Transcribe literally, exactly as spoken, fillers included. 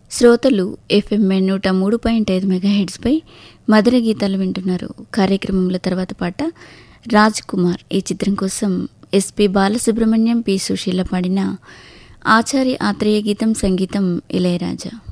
శ్రోతలు ఎఫ్ఎం నూట మూడు పాయింట్ ఐదు మెగాహెర్ట్జ్పై మధుర గీతాలు వింటున్నారు. కార్యక్రమంలో తర్వాత పాట రాజ్ కుమార్ ఈ చిత్రం కోసం ఎస్పి బాలసుబ్రహ్మణ్యం, పి సుశీల పాడిన ఆచార్య ఆత్రేయ గీతం, సంగీతం ఇళయరాజా.